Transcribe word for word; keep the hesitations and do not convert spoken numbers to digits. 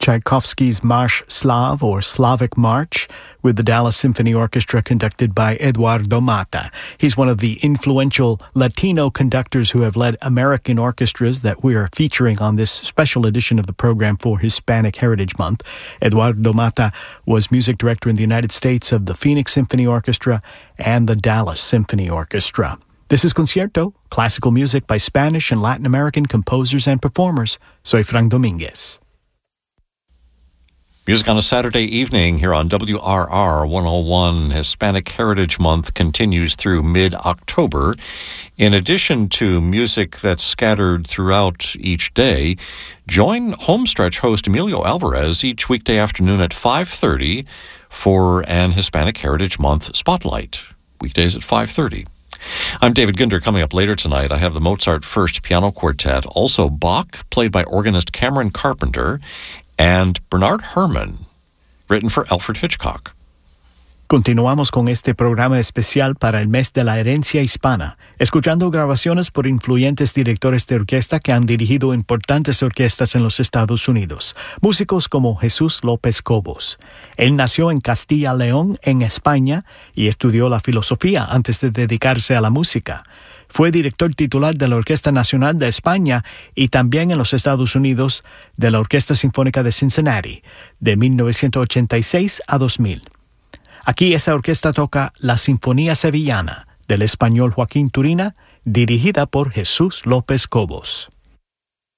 Tchaikovsky's March Slav or Slavic March with the Dallas Symphony Orchestra conducted by Eduardo Mata. He's one of the influential Latino conductors who have led American orchestras that we are featuring on this special edition of the program for Hispanic Heritage Month. Eduardo Mata was music director in the United States of the Phoenix Symphony Orchestra and the Dallas Symphony Orchestra. This is Concierto, classical music by Spanish and Latin American composers and performers. Soy Frank Dominguez. Music on a Saturday evening here on W R R one oh one. Hispanic Heritage Month continues through mid-October. In addition to music that's scattered throughout each day, join Homestretch host Emilio Alvarez each weekday afternoon at five thirty for an Hispanic Heritage Month Spotlight. Weekdays at five thirty. I'm David Ginder. Coming up later tonight, I have the Mozart First Piano Quartet, also Bach, played by organist Cameron Carpenter, and Bernard Herrmann, written for Alfred Hitchcock. Continuamos con este programa especial para el mes de la herencia hispana, escuchando grabaciones por influyentes directores de orquesta que han dirigido importantes orquestas en los Estados Unidos, músicos como Jesús López Cobos. Él nació en Castilla León, en España, y estudió la filosofía antes de dedicarse a la música. Fue director titular de la Orquesta Nacional de España y también en los Estados Unidos de la Orquesta Sinfónica de Cincinnati, de mil novecientos ochenta y seis a dos mil. Aquí esa orquesta toca la Sinfonía Sevillana del español Joaquín Turina, dirigida por Jesús López Cobos.